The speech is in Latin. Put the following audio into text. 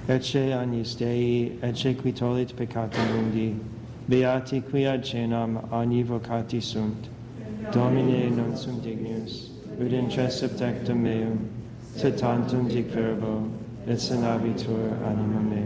ecce agnus Dei, ecce qui tollit peccata mundi, beati qui ad cenam agni vocati sunt, Domine non sum dignus, ut intres subtectum meum, sed tantum dic verbo, et sanabitur anima mea.